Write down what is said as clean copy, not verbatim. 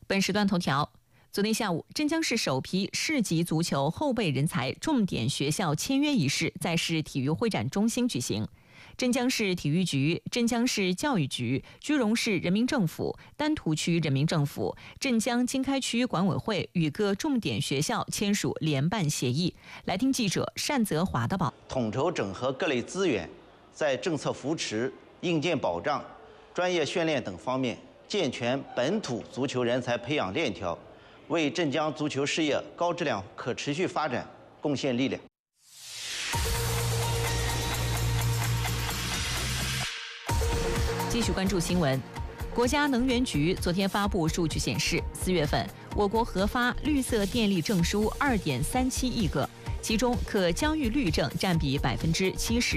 本时段头条：昨天下午，镇江市首批市级足球后备人才重点学校签约仪式在市体育会展中心举行。镇江市体育局、镇江市教育局、句容市人民政府、丹徒区人民政府、镇江经开区管委会与各重点学校签署联办协议。来听记者单泽华的报道。 统筹整合各类资源，在政策扶持、硬件保障、专业训练等方面健全本土足球人才培养链条，为镇江足球事业高质量可持续发展贡献力量。 继续关注新闻。国家能源局昨天发布数据显示，4月份我国核发绿色电力证书2.37亿个，其中可交易绿证占比70%。